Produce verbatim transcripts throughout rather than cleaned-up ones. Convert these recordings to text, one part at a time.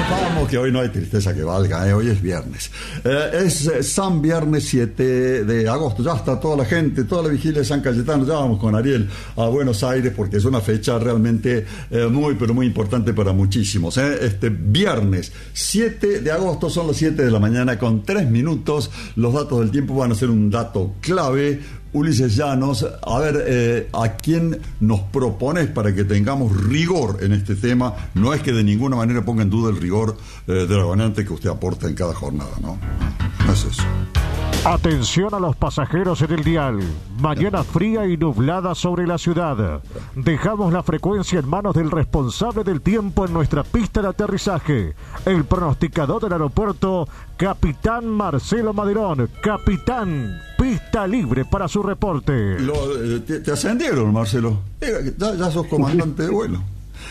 Vamos, que hoy no hay tristeza que valga, ¿eh? Hoy es viernes. Eh, es eh, San Viernes siete de agosto. Ya está toda la gente, toda la vigilia de San Cayetano. Ya vamos con Ariel a Buenos Aires porque es una fecha realmente eh, muy, pero muy importante para muchísimos. ¿eh? Este viernes siete de agosto son las siete de la mañana con tres minutos. Los datos del tiempo van a ser un dato clave. Ulises Llanos, a ver, eh, ¿a quién nos propones para que tengamos rigor en este tema? No es que de ninguna manera ponga en duda el rigor eh, dragonante que usted aporta en cada jornada, ¿no? No es eso. Atención a los pasajeros en el dial. Mañana fría y nublada sobre la ciudad. Dejamos la frecuencia en manos del responsable del tiempo en nuestra pista de aterrizaje, el pronosticador del aeropuerto, Capitán Marcelo Maderón. Capitán, pista libre para su reporte. Lo, eh, te, te ascendieron, Marcelo. Ya, ya sos comandante de vuelo.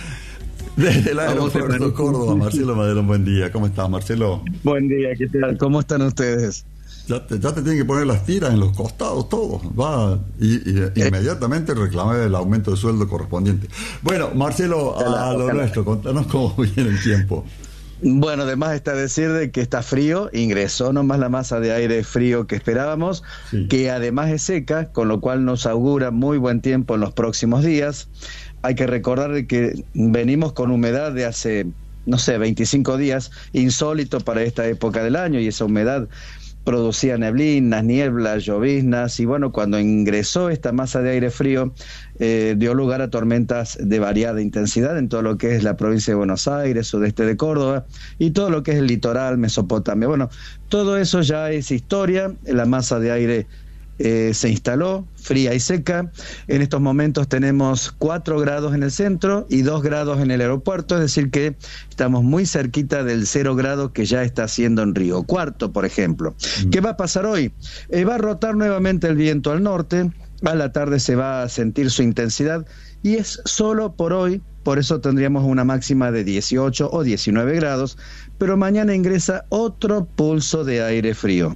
Desde el aeropuerto de Córdoba, Marcelo Maderón, buen día. ¿Cómo estás, Marcelo? Buen día, ¿qué tal? ¿Cómo están ustedes? Ya te, ya te tienen que poner las tiras en los costados, todo. Va y, y eh. inmediatamente reclamar el aumento de sueldo correspondiente. Bueno, Marcelo, a, a lo nuestro, contanos cómo viene el tiempo. Bueno, además está decir de que está frío, ingresó nomás la masa de aire frío que esperábamos, sí. Que además es seca, con lo cual nos augura muy buen tiempo en los próximos días. Hay que recordar que venimos con humedad de hace, no sé, veinticinco días, insólito para esta época del año, y esa humedad producía neblinas, nieblas, lloviznas, y bueno, cuando ingresó esta masa de aire frío, eh, dio lugar a tormentas de variada intensidad en todo lo que es la provincia de Buenos Aires, sudeste de Córdoba, y todo lo que es el litoral, Mesopotamia. Bueno, todo eso ya es historia. La masa de aire Eh, se instaló, fría y seca. En estos momentos tenemos cuatro grados en el centro y dos grados en el aeropuerto, es decir que estamos muy cerquita del cero grado que ya está haciendo en Río Cuarto, por ejemplo. Mm. ¿Qué va a pasar hoy? Eh, va a rotar nuevamente el viento al norte, a la tarde se va a sentir su intensidad y es solo por hoy, por eso tendríamos una máxima de dieciocho o diecinueve grados, pero mañana ingresa otro pulso de aire frío.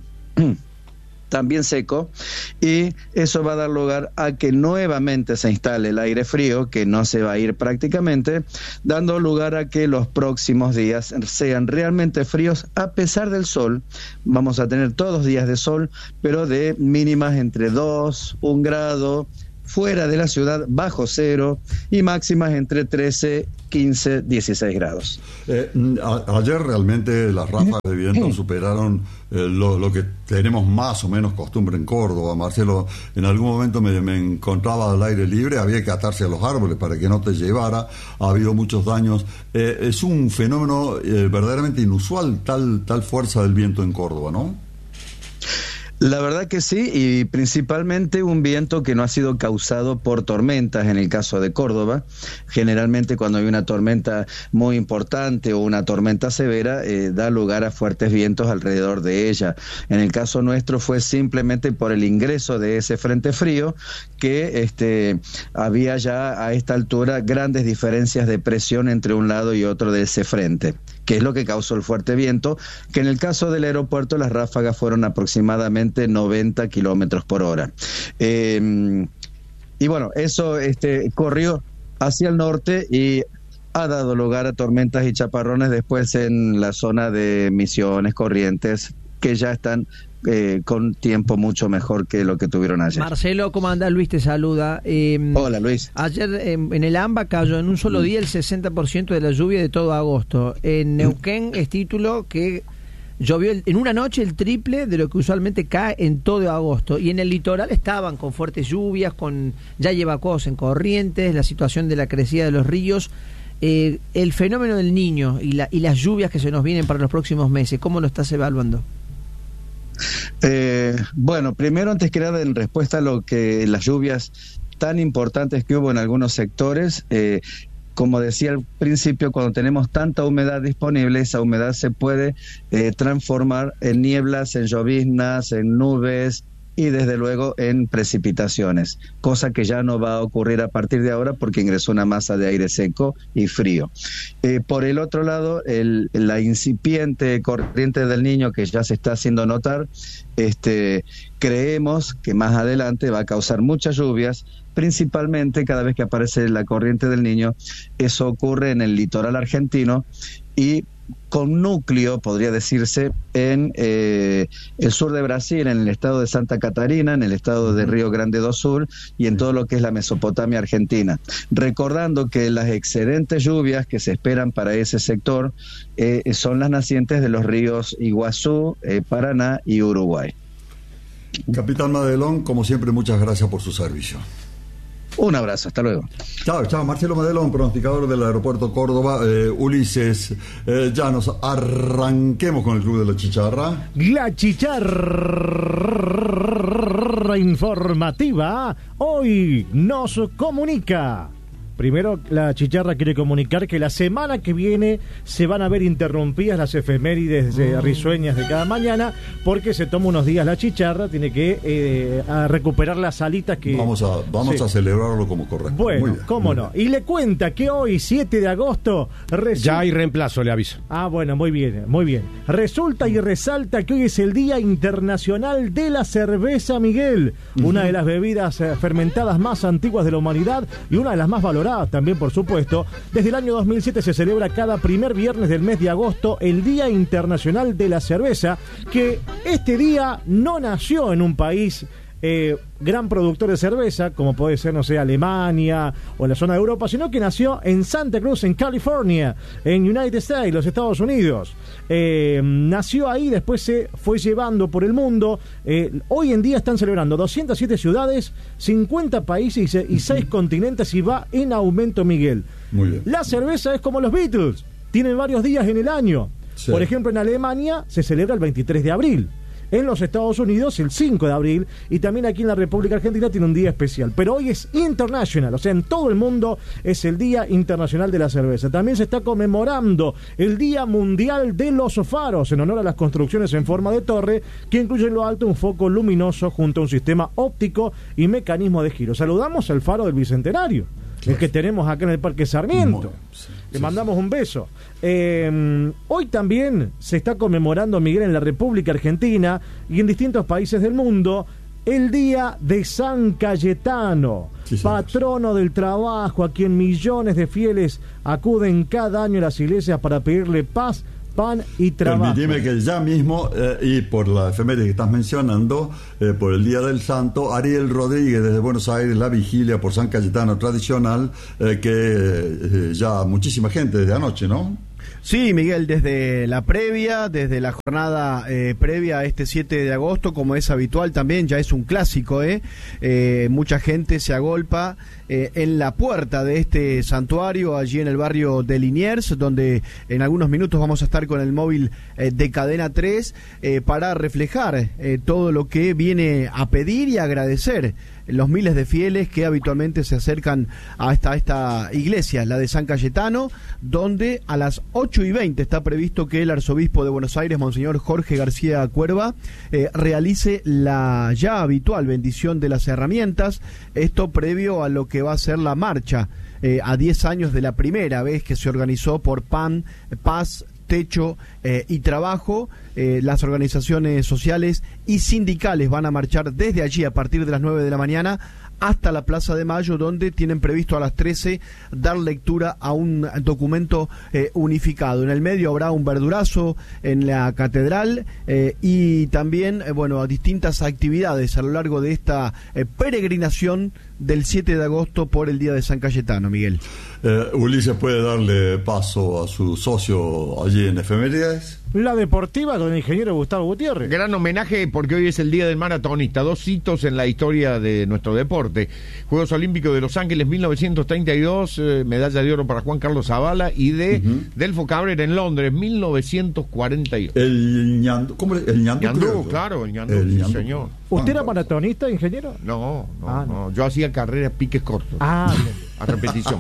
También seco, y eso va a dar lugar a que nuevamente se instale el aire frío, que no se va a ir prácticamente, dando lugar a que los próximos días sean realmente fríos a pesar del sol. Vamos a tener todos días de sol, pero de mínimas entre dos, un grado, fuera de la ciudad bajo cero, y máximas entre trece, quince, dieciséis grados. Eh, a, ayer realmente las ráfagas de viento superaron eh, lo, lo que tenemos más o menos costumbre en Córdoba, Marcelo. En algún momento me, me encontraba al aire libre, había que atarse a los árboles para que no te llevara, ha habido muchos daños. Eh, es un fenómeno eh, verdaderamente inusual, tal, tal fuerza del viento en Córdoba, ¿no? La verdad que sí, y principalmente un viento que no ha sido causado por tormentas en el caso de Córdoba. Generalmente cuando hay una tormenta muy importante o una tormenta severa, eh, da lugar a fuertes vientos alrededor de ella. En el caso nuestro fue simplemente por el ingreso de ese frente frío que este, había ya a esta altura grandes diferencias de presión entre un lado y otro de ese frente, que es lo que causó el fuerte viento, que en el caso del aeropuerto las ráfagas fueron aproximadamente noventa kilómetros por hora. Eh, y bueno, eso este, corrió hacia el norte y ha dado lugar a tormentas y chaparrones después en la zona de Misiones, Corrientes, que ya están eh, con tiempo mucho mejor que lo que tuvieron ayer. Marcelo, ¿cómo andás? Luis te saluda. Eh, Hola, Luis. Ayer eh, en el AMBA cayó en un solo día el sesenta por ciento de la lluvia de todo agosto. En Neuquén es título que llovió el, en una noche el triple de lo que usualmente cae en todo agosto, y en el litoral estaban con fuertes lluvias, con ya hay evacuados en Corrientes, la situación de la crecida de los ríos, eh, el fenómeno del Niño y, la, y las lluvias que se nos vienen para los próximos meses, ¿cómo lo estás evaluando? Eh, bueno, primero, antes que nada, en respuesta a lo que las lluvias tan importantes que hubo en algunos sectores, eh, como decía al principio, cuando tenemos tanta humedad disponible, esa humedad se puede eh, transformar en nieblas, en lloviznas, en nubes y desde luego en precipitaciones, cosa que ya no va a ocurrir a partir de ahora porque ingresó una masa de aire seco y frío. Eh, por el otro lado, el, la incipiente corriente del Niño, que ya se está haciendo notar, este, creemos que más adelante va a causar muchas lluvias, principalmente cada vez que aparece la corriente del Niño. Eso ocurre en el litoral argentino y con núcleo, podría decirse, en eh, el sur de Brasil, en el estado de Santa Catarina, en el estado de Río Grande do Sul y en todo lo que es la Mesopotamia argentina. Recordando que las excelentes lluvias que se esperan para ese sector eh, son las nacientes de los ríos Iguazú, eh, Paraná y Uruguay. Capitán Madelón, como siempre, muchas gracias por su servicio. Un abrazo, hasta luego. Chao, chao. Marcelo Madelón, pronosticador del aeropuerto Córdoba. Eh, Ulises eh, Llanos, arranquemos con el Club de la Chicharra. La Chicharra informativa hoy nos comunica. Primero, la Chicharra quiere comunicar que la semana que viene se van a ver interrumpidas las efemérides de risueñas de cada mañana, porque se toma unos días la Chicharra, tiene que eh, a recuperar las alitas que... Vamos a, vamos sí. a celebrarlo como correcto. Bueno, cómo no. Y le cuenta que hoy, siete de agosto... Resulta... Ya hay reemplazo, le aviso. Ah, bueno, muy bien, muy bien. Resulta y resalta que hoy es el Día Internacional de la Cerveza, Miguel. Uh-huh. Una de las bebidas eh, fermentadas más antiguas de la humanidad y una de las más valoradas también, por supuesto. Desde el año dos mil siete se celebra cada primer viernes del mes de agosto el Día Internacional de la Cerveza, que este día no nació en un país eh, gran productor de cerveza, como puede ser, no sé, Alemania o en la zona de Europa, sino que nació en Santa Cruz, en California, en United States, los Estados Unidos. Eh, nació ahí, después se fue llevando por el mundo. Eh, hoy en día están celebrando doscientas siete ciudades, cincuenta países y seis continentes, y va en aumento, Miguel. Muy bien. La cerveza es como los Beatles, tienen varios días en el año. Sí. Por ejemplo, en Alemania se celebra el veintitrés de abril. En los Estados Unidos el cinco de abril, y también aquí en la República Argentina tiene un día especial. Pero hoy es international, o sea, en todo el mundo es el Día Internacional de la Cerveza. También se está conmemorando el Día Mundial de los Faros, en honor a las construcciones en forma de torre, que incluye en lo alto un foco luminoso junto a un sistema óptico y mecanismo de giro. Saludamos al Faro del Bicentenario, el que tenemos acá en el Parque Sarmiento. Sí, Le sí, mandamos sí. un beso. Eh, hoy también se está conmemorando, Miguel, en la República Argentina y en distintos países del mundo, el Día de San Cayetano, sí, patrono del trabajo, a quien millones de fieles acuden cada año a las iglesias para pedirle paz, pan y trabajo. Permitime que ya mismo, eh, y por la efeméride que estás mencionando, eh, por el Día del Santo, Ariel Rodríguez desde Buenos Aires, la vigilia por San Cayetano tradicional, eh, que eh, ya muchísima gente desde anoche, ¿no? Sí, Miguel, desde la previa, desde la jornada eh, previa a este siete de agosto, como es habitual también, ya es un clásico, ¿eh? eh mucha gente se agolpa eh, en la puerta de este santuario, allí en el barrio de Liniers, donde en algunos minutos vamos a estar con el móvil eh, de Cadena tres eh, para reflejar eh, todo lo que viene a pedir y agradecer los miles de fieles que habitualmente se acercan a esta, a esta iglesia, la de San Cayetano, donde a las ocho y veinte está previsto que el arzobispo de Buenos Aires, Monseñor Jorge García Cuerva, eh, realice la ya habitual bendición de las herramientas, esto previo a lo que va a ser la marcha eh, a diez años de la primera vez que se organizó por Pan, Paz, Techo eh, y Trabajo. Eh, las organizaciones sociales y sindicales van a marchar desde allí a partir de las nueve de la mañana hasta la Plaza de Mayo, donde tienen previsto a las trece dar lectura a un documento eh, unificado. En el medio habrá un verdurazo en la catedral eh, y también, eh, bueno, distintas actividades a lo largo de esta eh, peregrinación del siete de agosto por el Día de San Cayetano, Miguel. Eh, Ulises puede darle paso a su socio allí en Efemérides. La deportiva con el ingeniero Gustavo Gutiérrez. Gran homenaje porque hoy es el Día del Maratonista, dos hitos en la historia de nuestro deporte. Juegos Olímpicos de Los Ángeles mil novecientos treinta y dos, eh, medalla de oro para Juan Carlos Zavala, y de uh-huh. Delfo Cabrera en Londres mil novecientos cuarenta y ocho. El Ñandú, ¿cómo le, el Ñandú? Ñandú, claro, el Ñandú, el sí, Ñandú. señor. ¿Usted era maratonista, ingeniero? No, no, ah, no, no. Yo hacía carreras piques cortos. Ah, bien. A repetición.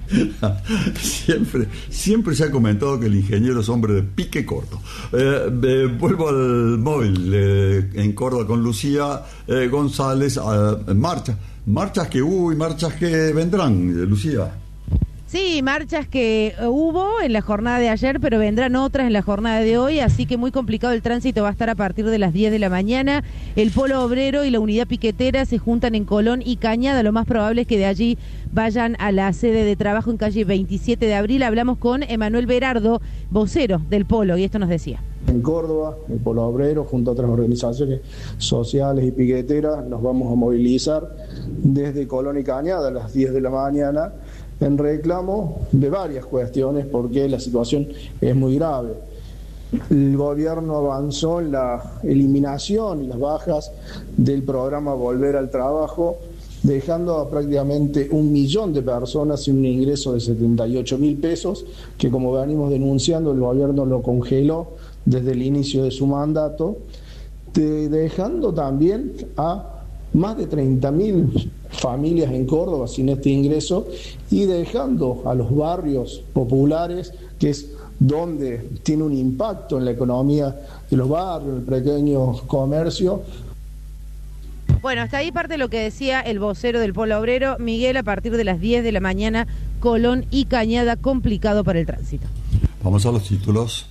siempre siempre se ha comentado que el ingeniero es hombre de pique corto. Eh, eh, vuelvo al móvil eh, en Córdoba con Lucía eh, González. Eh, marcha, marchas que hubo y marchas que vendrán, eh, Lucía. Sí, marchas que hubo en la jornada de ayer, pero vendrán otras en la jornada de hoy, así que muy complicado el tránsito va a estar a partir de las diez de la mañana. El Polo Obrero y la Unidad Piquetera se juntan en Colón y Cañada, lo más probable es que de allí vayan a la sede de trabajo en calle veintisiete de abril. Hablamos con Emanuel Berardo, vocero del Polo, y esto nos decía. En Córdoba, el Polo Obrero, junto a otras organizaciones sociales y piqueteras, nos vamos a movilizar desde Colón y Cañada a las diez de la mañana en reclamo de varias cuestiones, porque la situación es muy grave. El gobierno avanzó en la eliminación y las bajas del programa Volver al Trabajo, dejando a prácticamente un millón de personas sin un ingreso de setenta y ocho mil pesos, que como venimos denunciando, el gobierno lo congeló desde el inicio de su mandato, dejando también a más de treinta mil familias en Córdoba sin este ingreso y dejando a los barrios populares, que es donde tiene un impacto en la economía de los barrios, el pequeño comercio. Bueno, hasta ahí parte de lo que decía el vocero del Polo Obrero. Miguel, a partir de las diez de la mañana, Colón y Cañada complicado para el tránsito. Vamos a los títulos.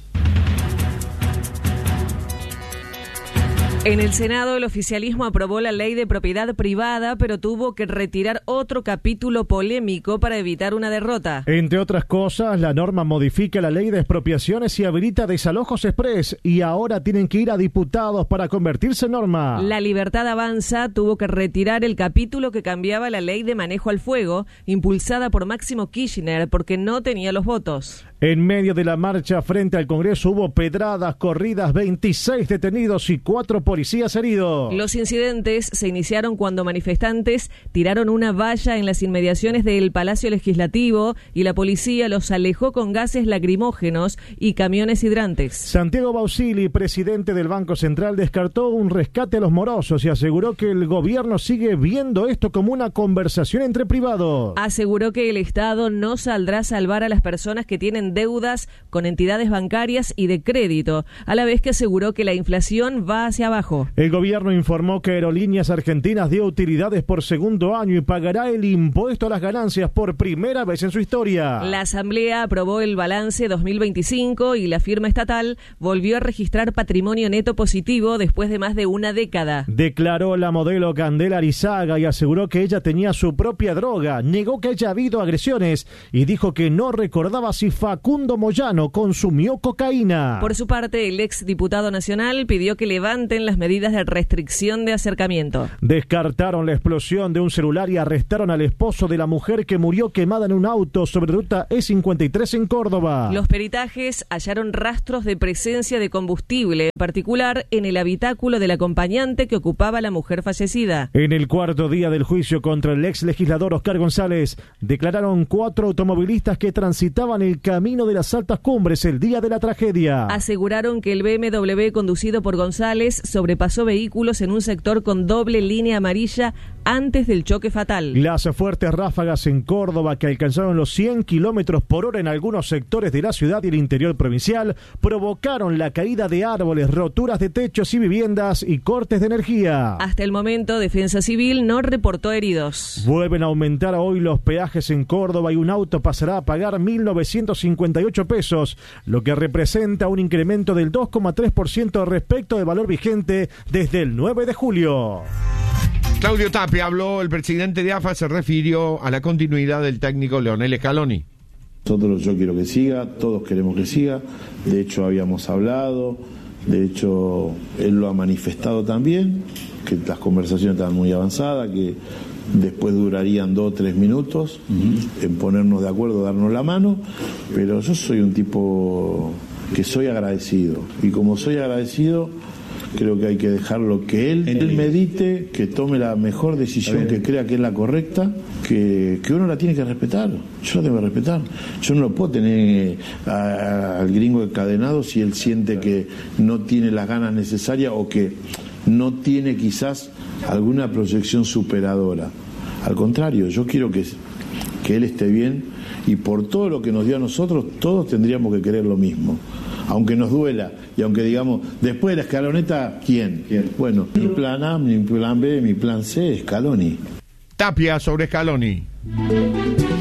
En el Senado, el oficialismo aprobó la ley de propiedad privada, pero tuvo que retirar otro capítulo polémico para evitar una derrota. Entre otras cosas, la norma modifica la ley de expropiaciones y habilita desalojos express, y ahora tienen que ir a diputados para convertirse en norma. La Libertad Avanza tuvo que retirar el capítulo que cambiaba la ley de manejo al fuego, impulsada por Máximo Kirchner, porque no tenía los votos. En medio de la marcha frente al Congreso hubo pedradas, corridas, veintiséis detenidos y cuatro policías heridos. Los incidentes se iniciaron cuando manifestantes tiraron una valla en las inmediaciones del Palacio Legislativo y la policía los alejó con gases lacrimógenos y camiones hidrantes. Santiago Bausili, presidente del Banco Central, descartó un rescate a los morosos y aseguró que el gobierno sigue viendo esto como una conversación entre privados. Aseguró que el Estado no saldrá a salvar a las personas que tienen deudas con entidades bancarias y de crédito, a la vez que aseguró que la inflación va hacia abajo. El gobierno informó que Aerolíneas Argentinas dio utilidades por segundo año y pagará el impuesto a las ganancias por primera vez en su historia. La Asamblea aprobó el balance dos mil veinticinco y la firma estatal volvió a registrar patrimonio neto positivo después de más de una década. Declaró la modelo Candela Arizaga y aseguró que ella tenía su propia droga, negó que haya habido agresiones y dijo que no recordaba si Facundo Moyano consumió cocaína. Por su parte, el ex diputado nacional pidió que levanten las medidas de restricción de acercamiento. Descartaron la explosión de un celular y arrestaron al esposo de la mujer que murió quemada en un auto sobre ruta E cincuenta y tres en Córdoba. Los peritajes hallaron rastros de presencia de combustible, en particular en el habitáculo del acompañante que ocupaba la mujer fallecida. En el cuarto día del juicio contra el ex legislador Oscar González, declararon cuatro automovilistas que transitaban el camino de las altas cumbres el día de la tragedia. Aseguraron que el B M W conducido por González sobrepasó vehículos en un sector con doble línea amarilla antes del choque fatal. Las fuertes ráfagas en Córdoba, que alcanzaron los cien kilómetros por hora en algunos sectores de la ciudad y el interior provincial, provocaron la caída de árboles, roturas de techos y viviendas y cortes de energía. Hasta el momento, Defensa Civil no reportó heridos. Vuelven a aumentar hoy los peajes en Córdoba y un auto pasará a pagar mil novecientos cincuenta y ocho pesos, lo que representa un incremento del dos coma tres por ciento respecto del valor vigente desde el nueve de julio. Claudio Tapia habló, el presidente de A F A se refirió a la continuidad del técnico Leonel Scaloni. Nosotros, yo quiero que siga, todos queremos que siga, de hecho habíamos hablado, de hecho él lo ha manifestado también, que las conversaciones estaban muy avanzadas, que después durarían dos o tres minutos uh-huh. en ponernos de acuerdo, darnos la mano, pero yo soy un tipo que soy agradecido, y como soy agradecido, creo que hay que dejarlo que él, él medite, que tome la mejor decisión que crea que es la correcta, que, que uno la tiene que respetar. Yo la tengo que respetar. Yo no lo puedo tener a, a, al gringo encadenado si él siente que no tiene las ganas necesarias o que no tiene quizás alguna proyección superadora. Al contrario, yo quiero que, que él esté bien, y por todo lo que nos dio a nosotros, todos tendríamos que querer lo mismo. Aunque nos duela, y aunque digamos, después de la escaloneta, ¿quién? ¿Quién? Bueno, mi plan A, mi plan B, mi plan C, Scaloni. Tapia sobre Scaloni.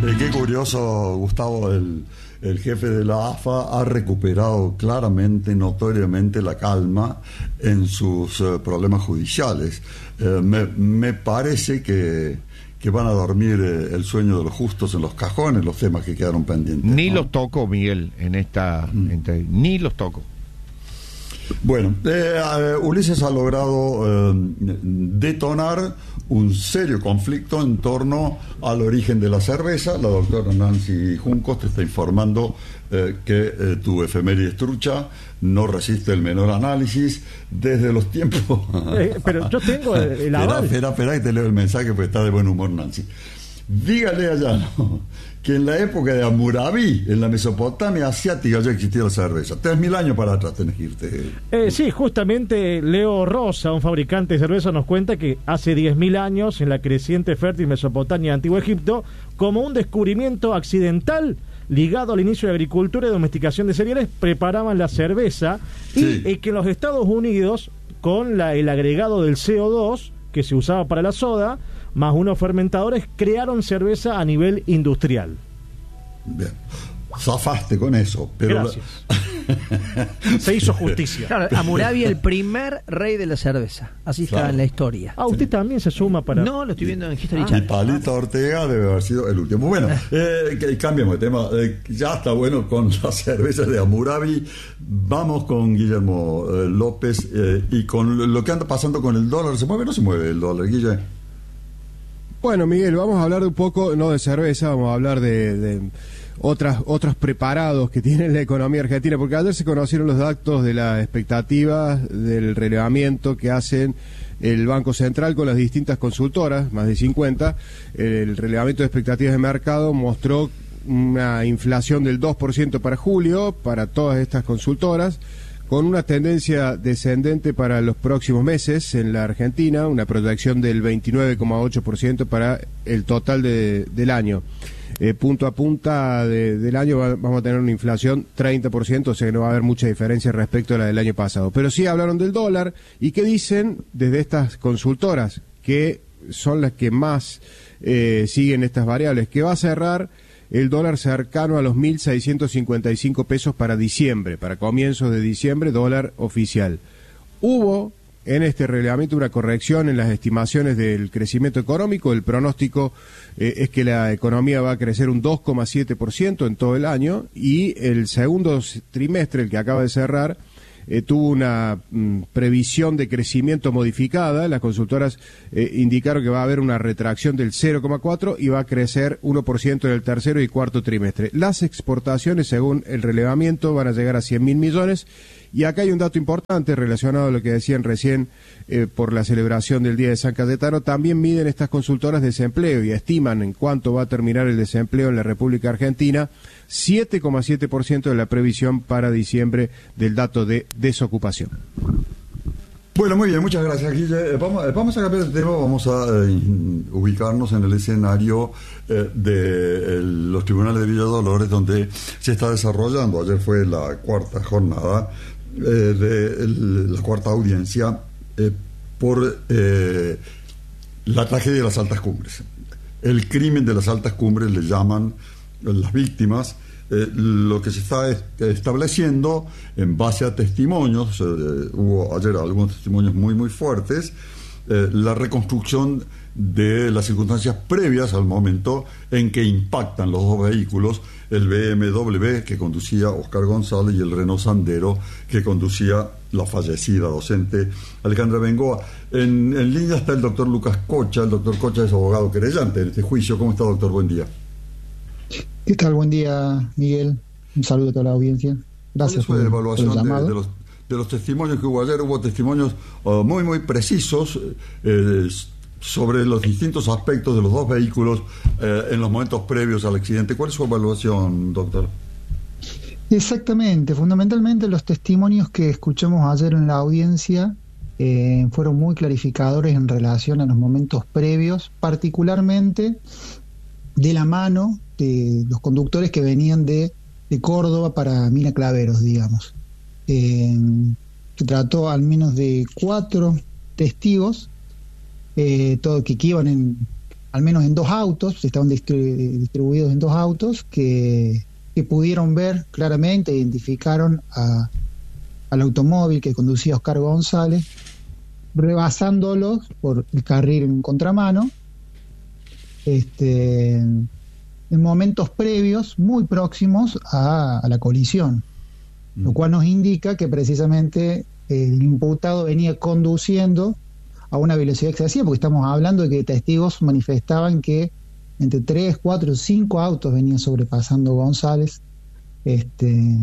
Eh, qué curioso, Gustavo, el, el jefe de la A F A ha recuperado claramente, notoriamente la calma en sus uh, problemas judiciales. Eh, me, me parece que, que van a dormir eh, el sueño de los justos en los cajones, los temas que quedaron pendientes. Ni ¿no? los toco, Miguel, en esta... Mm. Entre, ni los toco. Bueno, eh, uh, Ulises ha logrado uh, detonar un serio conflicto en torno al origen de la cerveza. La doctora Nancy Juncos te está informando eh, que eh, tu efeméride trucha no resiste el menor análisis desde los tiempos. Eh, pero yo tengo el, el aval. Espera, espera, espera, que te leo el mensaje porque está de buen humor Nancy. Dígale allá, ¿no?, que en la época de Hammurabi, en la Mesopotamia asiática, ya existía la cerveza. Tres mil años para atrás tenés que irte. Eh, sí, justamente Leo Rosa, un fabricante de cerveza, nos cuenta que hace diez mil años, en la creciente fértil Mesopotamia, Antiguo Egipto, como un descubrimiento accidental ligado al inicio de agricultura y domesticación de cereales, preparaban la cerveza y sí. eh, que en los Estados Unidos, con la, el agregado del C O dos que se usaba para la soda, más unos fermentadores, crearon cerveza a nivel industrial. Bien, zafaste con eso, pero gracias. La... se hizo justicia. Claro, Hammurabi, el primer rey de la cerveza, así claro. Está en la historia. Ah, usted sí. También se suma para... No, lo estoy viendo en History ah, Channel. Y Palito Ortega debe haber sido el último. Bueno, eh, que, cambiemos de tema. Eh, ya está bueno con la cerveza de Hammurabi. Vamos con Guillermo eh, López eh, y con lo que anda pasando con el dólar. ¿Se mueve o no se mueve el dólar, Guille? Bueno, Miguel, vamos a hablar un poco, no de cerveza, vamos a hablar de, de otras, otros preparados que tiene la economía argentina, porque ayer se conocieron los datos de las expectativas del relevamiento que hacen el Banco Central con las distintas consultoras, más de cincuenta. El relevamiento de expectativas de mercado mostró una inflación del dos por ciento para julio, para todas estas consultoras, con una tendencia descendente para los próximos meses en la Argentina, una proyección del veintinueve coma ocho por ciento para el total de, del año. Eh, punto a punta de, del año va, vamos a tener una inflación treinta por ciento, o sea que no va a haber mucha diferencia respecto a la del año pasado. Pero sí hablaron del dólar, y ¿qué dicen desde estas consultoras, que son las que más eh, siguen estas variables? Que va a cerrar el dólar cercano a los mil seiscientos cincuenta y cinco pesos para diciembre, para comienzos de diciembre, dólar oficial. Hubo en este relevamiento una corrección en las estimaciones del crecimiento económico. El pronóstico eh, es que la economía va a crecer un dos coma siete por ciento en todo el año, y el segundo trimestre, el que acaba de cerrar, Eh, tuvo una mm, previsión de crecimiento modificada. Las consultoras eh, indicaron que va a haber una retracción del cero coma cuatro y va a crecer uno por ciento en el tercero y cuarto trimestre. Las exportaciones, según el relevamiento, van a llegar a cien mil millones. Y acá hay un dato importante relacionado a lo que decían recién eh, por la celebración del Día de San Cayetano. También miden estas consultoras desempleo y estiman en cuánto va a terminar el desempleo en la República Argentina. siete coma siete por ciento de la previsión para diciembre del dato de desocupación. Bueno, muy bien, muchas gracias, Guille. Vamos, vamos a cambiar de tema, vamos a eh, ubicarnos en el escenario eh, de el, los tribunales de Villa Dolores, donde se está desarrollando, ayer fue la cuarta jornada, eh, de el, la cuarta audiencia eh, por eh, la tragedia de las altas cumbres. El crimen de las altas cumbres le llaman las víctimas. Eh, lo que se está est- estableciendo en base a testimonios, eh, hubo ayer algunos testimonios muy muy fuertes, eh, la reconstrucción de las circunstancias previas al momento en que impactan los dos vehículos, el B M W que conducía Oscar González y el Renault Sandero que conducía la fallecida docente Alejandra Bengoa. En, en línea está el doctor Lucas Cocha. El doctor Cocha es abogado querellante en este juicio. ¿Cómo está, doctor? Buen día. ¿Qué tal? Buen día, Miguel. Un saludo a toda la audiencia. Gracias por, la evaluación por el llamado. De, de, los, de los testimonios que hubo ayer. Hubo testimonios uh, muy, muy precisos eh, sobre los distintos aspectos de los dos vehículos eh, en los momentos previos al accidente. ¿Cuál es su evaluación, doctor? Exactamente. Fundamentalmente los testimonios que escuchamos ayer en la audiencia eh, fueron muy clarificadores en relación a los momentos previos, particularmente de la mano de los conductores que venían de, de Córdoba para Mina Claveros, digamos. Eh, se trató al menos de cuatro testigos, eh, todo, que, que iban en, al menos en dos autos, estaban distri- distribuidos en dos autos, que, que pudieron ver claramente, identificaron a, al automóvil que conducía Oscar González, rebasándolos por el carril en contramano, este, en momentos previos, muy próximos a, a la colisión, mm. lo cual nos indica que precisamente el imputado venía conduciendo a una velocidad excesiva, porque estamos hablando de que testigos manifestaban que entre tres, cuatro, cinco autos venían sobrepasando González. Este,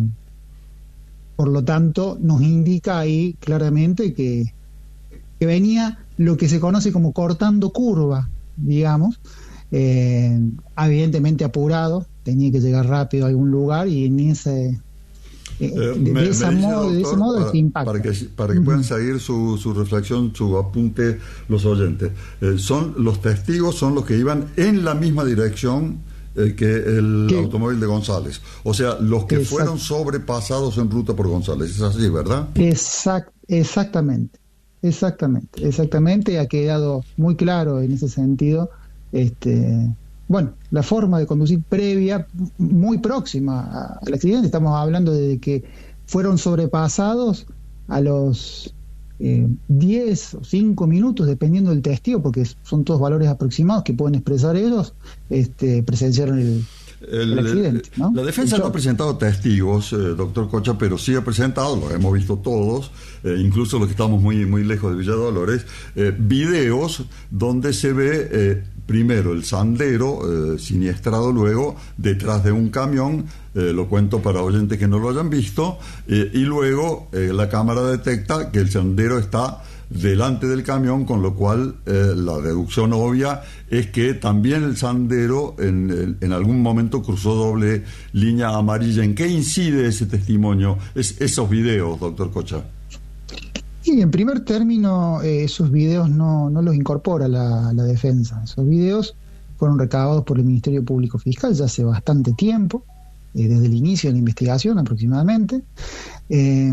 por lo tanto, nos indica ahí claramente que que venía lo que se conoce como cortando curva, digamos, eh, evidentemente apurado, tenía que llegar rápido a algún lugar y en ese eh, eh, de, me, de, esa me modo, doctor, de ese modo para, este impacto. Para que, para que uh-huh. puedan seguir su, su reflexión, su apunte los oyentes. Eh, son los testigos, son los que iban en la misma dirección eh, que el ¿Qué? automóvil de González. O sea, los que Exacto. fueron sobrepasados en ruta por González. Es así, ¿verdad? Exact, exactamente. Exactamente, exactamente, ha quedado muy claro en ese sentido, este, bueno, la forma de conducir previa, muy próxima al accidente. Estamos hablando de que fueron sobrepasados a los eh, diez o cinco minutos, dependiendo del testigo, porque son todos valores aproximados que pueden expresar ellos, este, presenciaron el El, el accidente, ¿no? La defensa no ha presentado testigos, eh, doctor Cocha, pero sí ha presentado, lo hemos visto todos, eh, incluso los que estamos muy, muy lejos de Villa Dolores, eh, videos donde se ve eh, primero el sandero eh, siniestrado luego detrás de un camión, eh, lo cuento para oyentes que no lo hayan visto, eh, y luego eh, la cámara detecta que el sandero está delante del camión, con lo cual eh, la deducción obvia es que también el sandero en, en algún momento cruzó doble línea amarilla. ¿En qué incide ese testimonio, es, esos videos, doctor Cocha? Sí, en primer término, eh, esos videos no, no los incorpora la, la defensa. Esos videos fueron recabados por el Ministerio Público Fiscal ya hace bastante tiempo, eh, desde el inicio de la investigación aproximadamente. Eh,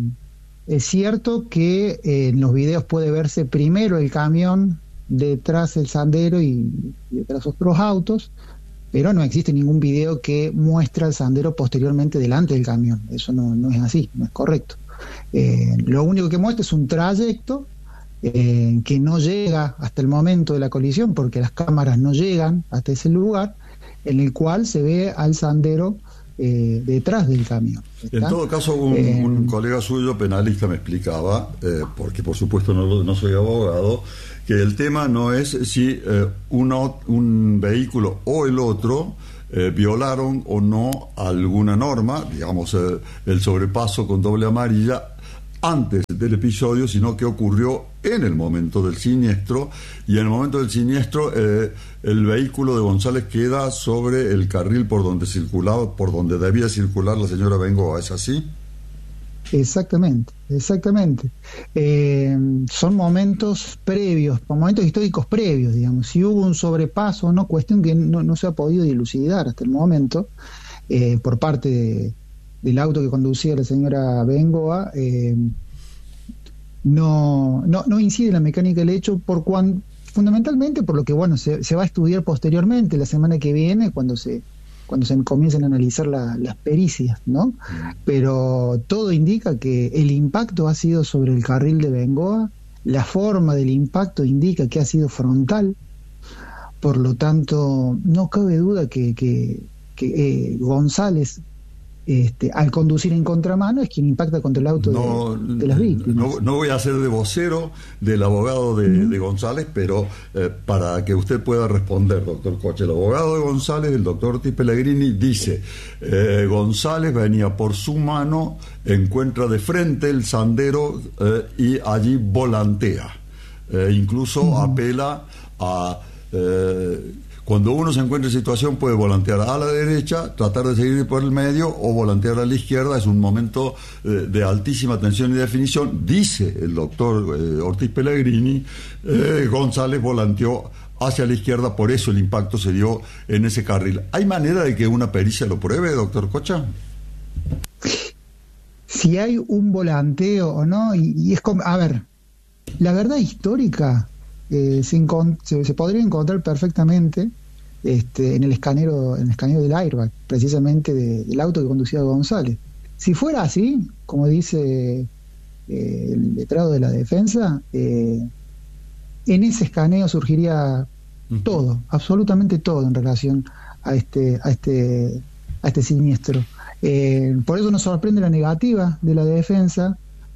Es cierto que eh, en los videos puede verse primero el camión, detrás el sandero y, y detrás otros autos, pero no existe ningún video que muestra el sandero posteriormente delante del camión. Eso no, no es así, no es correcto. Eh, lo único que muestra es un trayecto eh, que no llega hasta el momento de la colisión, porque las cámaras no llegan hasta ese lugar, en el cual se ve al sandero Eh, detrás del camión. ¿Está? En todo caso, un, eh, un colega suyo penalista me explicaba, eh, porque por supuesto no, no soy abogado, que el tema no es si eh, uno, un vehículo o el otro eh, violaron o no alguna norma, digamos eh, el sobrepaso con doble amarilla antes del episodio, sino que ocurrió en el momento del siniestro, y en el momento del siniestro eh, el vehículo de González queda sobre el carril por donde circulaba, por donde debía circular la señora Bengoa. ¿Es así? Exactamente, exactamente. Eh, son momentos previos, momentos históricos previos, digamos. Si hubo un sobrepaso o no, cuestión que no, no se ha podido dilucidar hasta el momento eh, por parte de del auto que conducía la señora Bengoa, eh, no, no, no incide en la mecánica del hecho, por cuan, fundamentalmente por lo que bueno se, se va a estudiar posteriormente la semana que viene, cuando se cuando se comiencen a analizar la, las pericias, ¿no? Pero todo indica que el impacto ha sido sobre el carril de Bengoa, la forma del impacto indica que ha sido frontal, por lo tanto no cabe duda que, que, que eh, González Este, al conducir en contramano es quien impacta contra el auto no, de, de las víctimas. No, no voy a ser de vocero del abogado de, uh-huh. de González, pero eh, para que usted pueda responder, doctor Coche, el abogado de González, el doctor Ortiz Pellegrini, dice eh, González venía por su mano, encuentra de frente el sandero eh, y allí volantea. Eh, incluso uh-huh. apela a... Eh, Cuando uno se encuentra en situación puede volantear a la derecha, tratar de seguir por el medio o volantear a la izquierda. Es un momento eh, de altísima tensión y definición. Dice el doctor eh, Ortiz Pellegrini, eh, González volanteó hacia la izquierda, por eso el impacto se dio en ese carril. ¿Hay manera de que una pericia lo pruebe, doctor Cocha? Si hay un volanteo o no, y, y es como, a ver, la verdad histórica eh, se, se, se podría encontrar perfectamente este, en el escaneo, en el escaneo del airbag, precisamente de, del auto que conducía González. Si fuera así, como dice eh, el letrado de la defensa, eh, en ese escaneo surgiría uh-huh. todo, absolutamente todo en relación a este, a este, a este siniestro. Eh, por eso nos sorprende la negativa de la defensa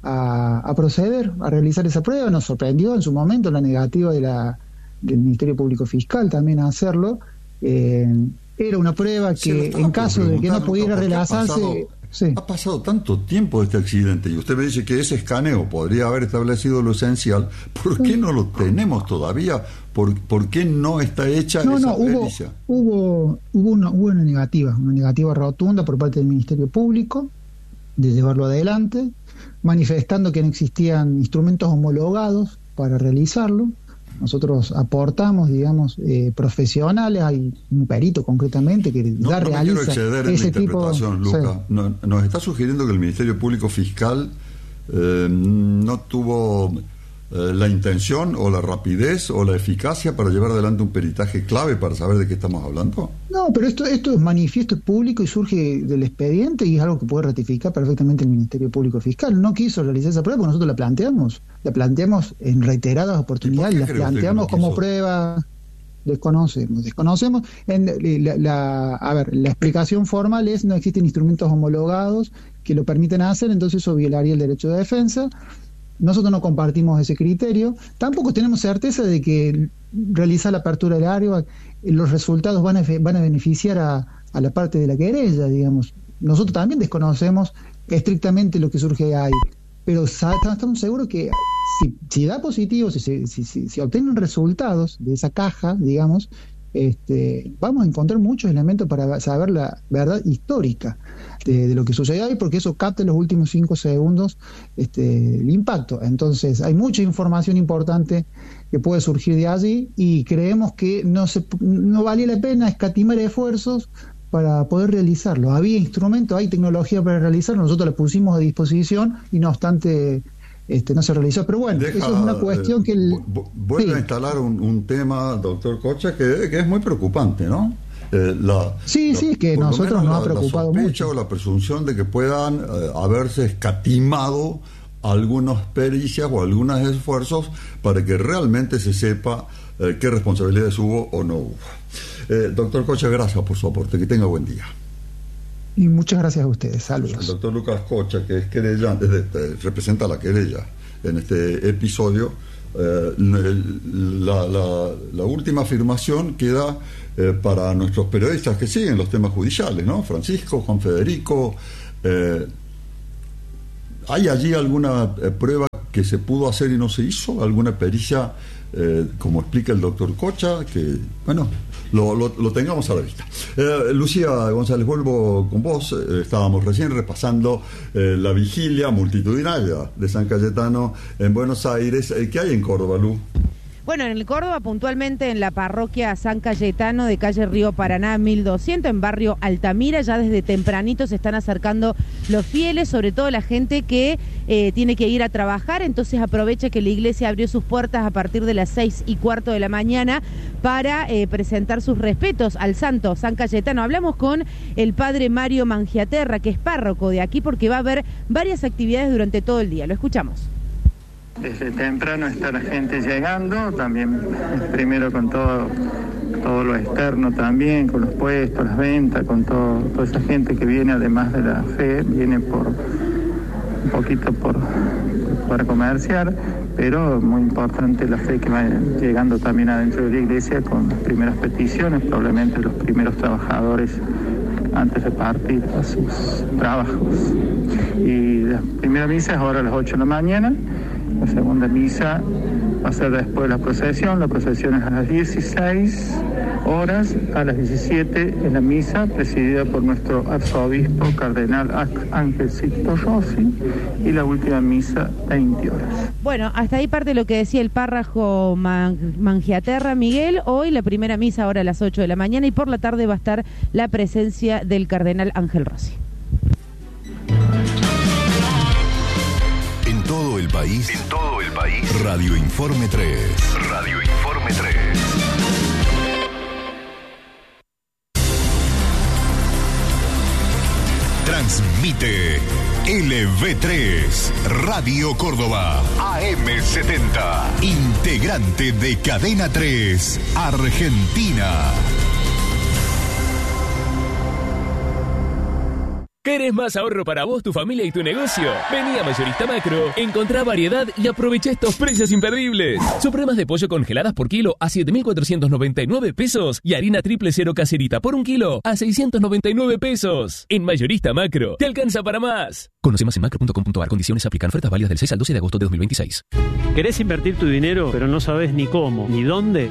a, a proceder, a realizar esa prueba. Nos sorprendió en su momento la negativa de la, del Ministerio Público Fiscal también a hacerlo. Eh, era una prueba que en caso de que no pudiera realizarse... Sí. Ha pasado tanto tiempo de este accidente y usted me dice que ese escaneo podría haber establecido lo esencial. ¿Por qué no lo tenemos todavía? ¿Por, por qué no está hecha no, esa no, hubo, pericia? Hubo, hubo, una, hubo una negativa, una negativa rotunda por parte del Ministerio Público de llevarlo adelante, manifestando que no existían instrumentos homologados para realizarlo. Nosotros aportamos, digamos, eh, profesionales, hay un perito concretamente que no, da no realiza me quiero exceder ese en la tipo. interpretación, Luca. Sí. No, nos está sugiriendo que el Ministerio Público Fiscal eh, no tuvo eh, la intención o la rapidez o la eficacia para llevar adelante un peritaje clave para saber de qué estamos hablando. No, pero esto esto es manifiesto, es público y surge del expediente y es algo que puede ratificar perfectamente el Ministerio Público Fiscal. No quiso realizar esa prueba porque nosotros la planteamos, la planteamos en reiteradas oportunidades, la planteamos como prueba. Desconocemos, desconocemos. En la, la, a ver, la explicación formal es no existen instrumentos homologados que lo permiten hacer, entonces eso violaría el derecho de defensa. Nosotros no compartimos ese criterio. Tampoco tenemos certeza de que realizar la apertura del área, los resultados van a, van a beneficiar a, a la parte de la querella, digamos. Nosotros también desconocemos estrictamente lo que surge ahí, pero estamos seguros que si, si da positivo, si se si, si, si obtienen resultados de esa caja, digamos, este, vamos a encontrar muchos elementos para saber la verdad histórica de, de lo que sucedió ahí, porque eso capta en los últimos cinco segundos este, el impacto. Entonces hay mucha información importante que puede surgir de allí y creemos que no se no valía la pena escatimar esfuerzos para poder realizarlo. Había instrumentos, hay tecnología para realizarlo, nosotros la pusimos a disposición y no obstante este, no se realizó. Pero bueno, Deja, eso es una cuestión eh, que... El... Vuelve sí. a instalar un, un tema, doctor Cocha, que, que es muy preocupante, ¿no? Eh, la, sí, la, sí, que nosotros nos ha preocupado la mucho. O la presunción de que puedan eh, haberse escatimado algunas pericias o algunos esfuerzos para que realmente se sepa eh, qué responsabilidades hubo o no hubo. Eh, doctor Cocha, gracias por su aporte. Que tenga buen día. Y muchas gracias a ustedes. Saludos. El doctor Lucas Cocha, que es querella, es de, representa la querella en este episodio. Eh, la, la, la última afirmación queda eh, para nuestros periodistas que siguen los temas judiciales, ¿no? Francisco, Juan Federico. Eh, ¿Hay allí alguna eh, prueba que se pudo hacer y no se hizo? ¿Alguna pericia, eh, como explica el doctor Cocha, que, bueno, lo, lo, lo tengamos a la vista? Eh, Lucía González, vuelvo con vos. Eh, estábamos recién repasando eh, la vigilia multitudinaria de San Cayetano en Buenos Aires. Eh, ¿Qué hay en Córdoba, Lu? Bueno, en el Córdoba, puntualmente en la parroquia San Cayetano de calle Río Paraná mil doscientos, en barrio Altamira, ya desde tempranito se están acercando los fieles, sobre todo la gente que eh, tiene que ir a trabajar, entonces aprovecha que la iglesia abrió sus puertas a partir de las seis y cuarto de la mañana para eh, presentar sus respetos al santo San Cayetano. Hablamos con el padre Mario Mangiaterra, que es párroco de aquí, porque va a haber varias actividades durante todo el día. Lo escuchamos. Desde temprano está la gente llegando, también primero con todo, todo lo externo también, con los puestos, las ventas, con todo, toda esa gente que viene además de la fe, viene por un poquito por para comerciar, pero muy importante la fe que va llegando también adentro de la iglesia con las primeras peticiones, probablemente los primeros trabajadores antes de partir a sus trabajos. Y la primera misa es ahora a las ocho de la mañana. La segunda misa va a ser después de la procesión. La procesión es a las dieciséis horas, a las diecisiete en la misa, presidida por nuestro arzobispo cardenal Ángel Sixto Rossi, y la última misa, veinte horas. Bueno, hasta ahí parte lo que decía el párroco Mangiaterra, Miguel. Hoy la primera misa ahora a las ocho de la mañana y por la tarde va a estar la presencia del cardenal Ángel Rossi. En todo el país, en todo el país, Radio Informe tres. Radio Informe. Informe tres. Transmite L V tres, Radio Córdoba, A M setenta, integrante de Cadena tres, Argentina. ¿Querés más ahorro para vos, tu familia y tu negocio? Vení a Mayorista Macro, encontrá variedad y aprovecha estos precios imperdibles. Supremas de pollo congeladas por kilo a siete mil cuatrocientos noventa y nueve pesos y harina triple cero caserita por un kilo a seiscientos noventa y nueve pesos. En Mayorista Macro, te alcanza para más. Conoce más en macro punto com punto a r. Condiciones aplican. Ofertas válidas del seis al doce de agosto de dos mil veintiséis. ¿Querés invertir tu dinero, pero no sabes ni cómo, ni dónde?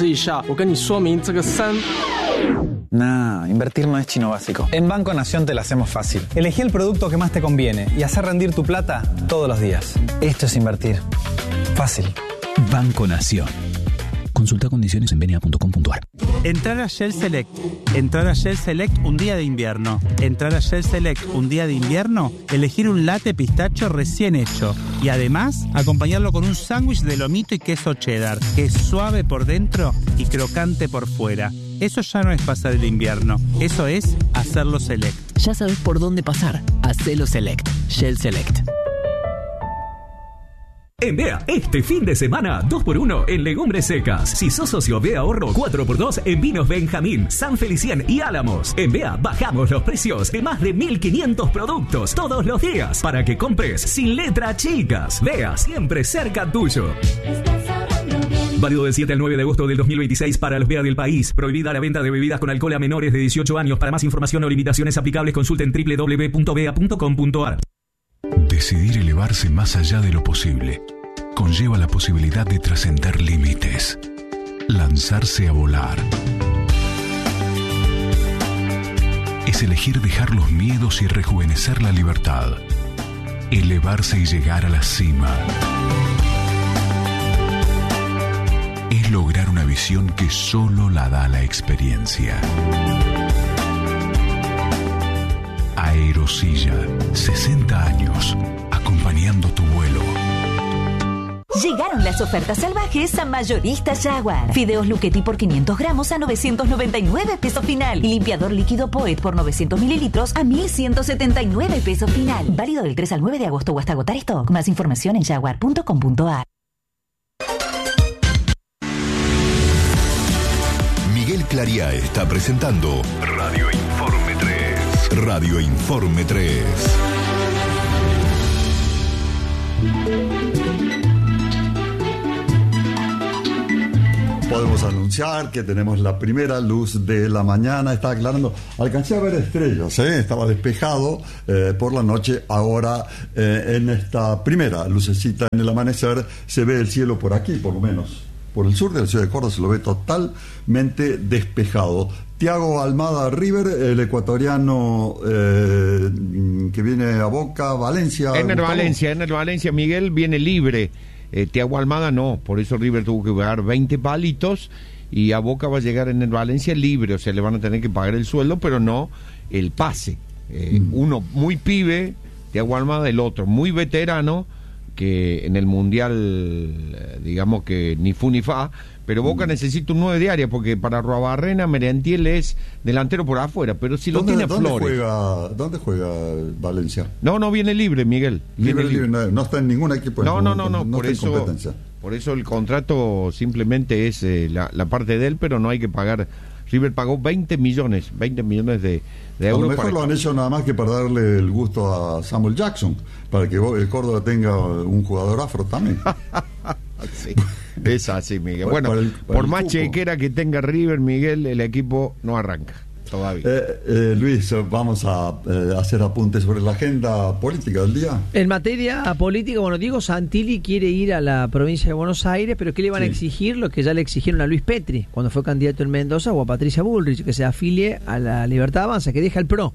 Nah, invertir no es chino básico. En Banco Nación te la hacemos fácil. Elegí el producto que más te conviene y hacer rendir tu plata todos los días. Esto es invertir. Fácil. Banco Nación. Consulta condiciones en benia punto com punto a r. Entrar a Shell Select. Entrar a Shell Select un día de invierno. Entrar a Shell Select un día de invierno. Elegir un latte pistacho recién hecho. Y además, acompañarlo con un sándwich de lomito y queso cheddar, que es suave por dentro y crocante por fuera. Eso ya no es pasar el invierno. Eso es hacerlo Select. Ya sabes por dónde pasar. Hacelo Select. Shell Select. En Bea, este fin de semana, dos por uno en legumbres secas. Si sos socio Bea Ahorro, cuatro por dos en vinos Benjamín, San Feliciano y Álamos. En Bea bajamos los precios de más de mil quinientos productos todos los días para que compres sin letra chicas. Bea, siempre cerca tuyo. Válido del siete al nueve de agosto del dos mil veintiséis para los Bea del país. Prohibida la venta de bebidas con alcohol a menores de dieciocho años. Para más información o limitaciones aplicables, consulten doble u doble u doble u punto bea punto com punto a r. Decidir elevarse más allá de lo posible conlleva la posibilidad de trascender límites, lanzarse a volar. Es elegir dejar los miedos y rejuvenecer la libertad, elevarse y llegar a la cima. Es lograr una visión que solo la da la experiencia. Aerosilla, sesenta años, acompañando tu vuelo. Llegaron las ofertas salvajes a Mayorista Jaguar. Fideos Luchetti por quinientos gramos a novecientos noventa y nueve pesos final. Y limpiador líquido Poet por novecientos mililitros a mil ciento setenta y nueve pesos final. Válido del tres al nueve de agosto o hasta agotar stock. Más información en jaguar punto com punto a r. Miguel Clariá está presentando Radio Informe tres. Radio Informe tres. Podemos anunciar que tenemos la primera luz de la mañana. Está aclarando. Alcancé a ver estrellas, ¿eh? Estaba despejado eh, por la noche. Ahora, eh, en esta primera lucecita en el amanecer, se ve el cielo por aquí, por lo menos. Por el sur de la ciudad de Córdoba se lo ve totalmente despejado. Tiago Almada River, el ecuatoriano eh, que viene a Boca, Valencia. En el Valencia, en el Valencia, Miguel viene libre. Eh, Tiago Almada no, por eso River tuvo que pagar veinte palitos y a Boca va a llegar en el Valencia libre, o sea, le van a tener que pagar el sueldo, pero no el pase. Eh, mm. Uno muy pibe, Tiago Almada, el otro muy veterano, que en el Mundial, digamos que ni fu ni fa, pero Boca mm. necesita un nueve de área, porque para Ruabarrena Merentiel es delantero por afuera, pero si lo tiene ¿dónde Flores. Juega, ¿Dónde juega Valencia? No, no, viene libre, Miguel. Libre, viene libre, libre. No, no está en ningún equipo. No, en no, no, no, no por está eso, en por eso el contrato simplemente es eh, la, la parte de él, pero no hay que pagar. River pagó veinte millones, veinte millones de, de euros. A lo mejor para... lo han hecho nada más que para darle el gusto a Samuel Jackson, para que el Córdoba tenga un jugador afro también. Sí, es así, Miguel. Para, bueno, para el, para por el más cupo. chequera que tenga River, Miguel, el equipo no arranca todavía. Eh, eh, Luis, vamos a eh, hacer apuntes sobre la agenda política del día. En materia política, bueno, Diego Santilli quiere ir a la provincia de Buenos Aires, pero ¿qué le van sí. a exigir? Lo que ya le exigieron a Luis Petri cuando fue candidato en Mendoza, o a Patricia Bullrich, que se afilie a la Libertad Avanza, que deja el P R O.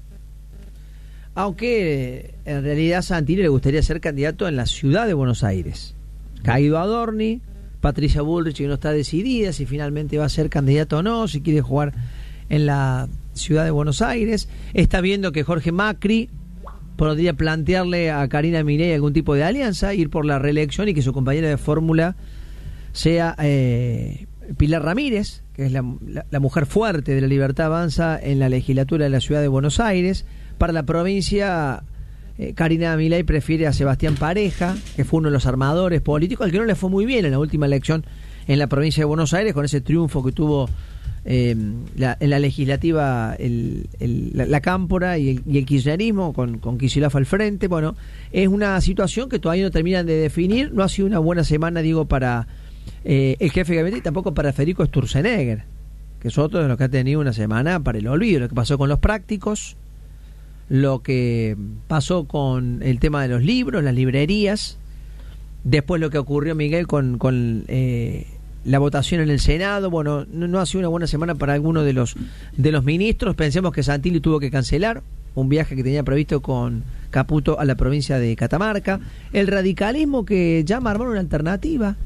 Aunque en realidad a Santilli le gustaría ser candidato en la ciudad de Buenos Aires. Caído Adorni, Patricia Bullrich, que no está decidida si finalmente va a ser candidato o no, si quiere jugar en la ciudad de Buenos Aires. Está viendo que Jorge Macri podría plantearle a Karina Milei algún tipo de alianza, ir por la reelección y que su compañera de fórmula sea eh, Pilar Ramírez, que es la, la, la mujer fuerte de la Libertad Avanza en la legislatura de la Ciudad de Buenos Aires. Para la provincia, eh, Karina Milei prefiere a Sebastián Pareja, que fue uno de los armadores políticos, al que no le fue muy bien en la última elección en la provincia de Buenos Aires, con ese triunfo que tuvo eh, la, en la legislativa el, el, la, la Cámpora y el, y el kirchnerismo, con, con Kicillof al frente. Bueno, es una situación que todavía no terminan de definir. No ha sido una buena semana, digo, para eh, el jefe de gabinete y tampoco para Federico Sturzenegger, que es otro de los que ha tenido una semana para el olvido. Lo que pasó con los prácticos, lo que pasó con el tema de los libros, las librerías, después lo que ocurrió, Miguel, con, con eh, la votación en el Senado. Bueno, no, no ha sido una buena semana para alguno de los de los ministros. Pensemos que Santilli tuvo que cancelar un viaje que tenía previsto con Caputo a la provincia de Catamarca. El radicalismo que llama a armar una alternativa.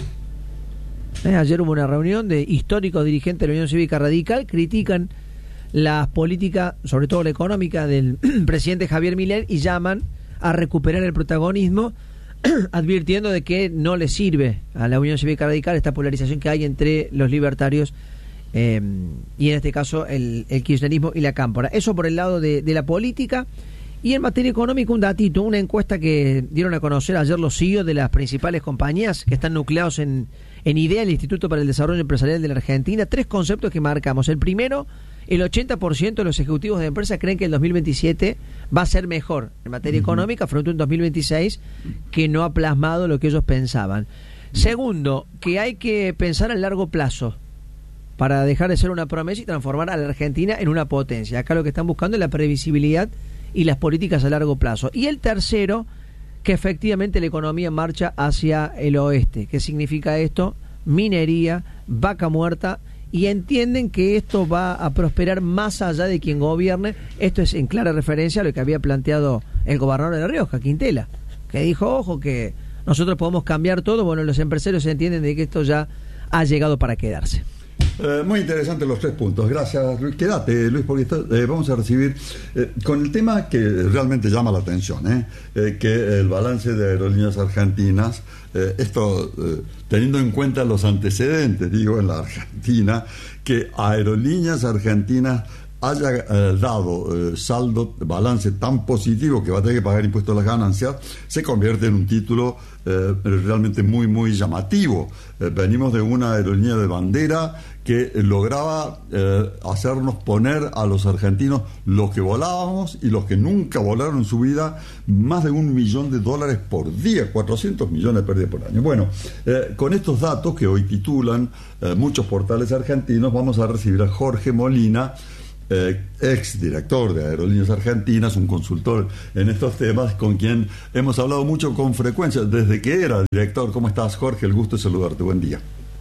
Eh, ayer hubo una reunión de históricos dirigentes de la Unión Cívica Radical, critican las políticas, sobre todo la económica, del presidente Javier Milei y llaman a recuperar el protagonismo, advirtiendo de que no le sirve a la Unión Cívica Radical esta polarización que hay entre los libertarios eh, y en este caso el, el kirchnerismo y la Cámpora. Eso por el lado de, de la política. Y en materia económica, un datito, una encuesta que dieron a conocer ayer los C E O de las principales compañías que están nucleados en, en IDEA, el Instituto para el Desarrollo Empresarial de la Argentina. Tres conceptos que marcamos. El primero, el ochenta por ciento de los ejecutivos de empresas creen que el dos mil veintisiete va a ser mejor en materia uh-huh. económica frente a un dos mil veintiséis que no ha plasmado lo que ellos pensaban. Segundo, que hay que pensar a largo plazo para dejar de ser una promesa y transformar a la Argentina en una potencia. Acá lo que están buscando es la previsibilidad y las políticas a largo plazo. Y el tercero, que efectivamente la economía marcha hacia el oeste. ¿Qué significa esto? Minería, vaca muerta, y entienden que esto va a prosperar más allá de quien gobierne. Esto es en clara referencia a lo que había planteado el gobernador de La Rioja, Quintela, que dijo, ojo, que nosotros podemos cambiar todo. Bueno, los empresarios entienden de que esto ya ha llegado para quedarse. Eh, muy interesantes los tres puntos. Gracias, Luis. Quédate, Luis, porque esto, eh, vamos a recibir eh, con el tema que realmente llama la atención, eh, eh, que el balance de Aerolíneas Argentinas, eh, esto eh, teniendo en cuenta los antecedentes, digo, en la Argentina, que Aerolíneas Argentinas haya eh, dado eh, saldo, balance tan positivo que va a tener que pagar impuestos a las ganancias, se convierte en un título eh, realmente muy, muy llamativo. Eh, venimos de una aerolínea de bandera que lograba eh, hacernos poner a los argentinos, los que volábamos y los que nunca volaron en su vida, más de un millón de dólares por día, cuatrocientos millones de pérdidas por año. Bueno, eh, con estos datos que hoy titulan eh, muchos portales argentinos, vamos a recibir a Jorge Molina, Eh, ex director de Aerolíneas Argentinas, un consultor en estos temas, con quien hemos hablado mucho con frecuencia desde que era director. ¿Cómo estás, Jorge? El gusto de saludarte. Buen día.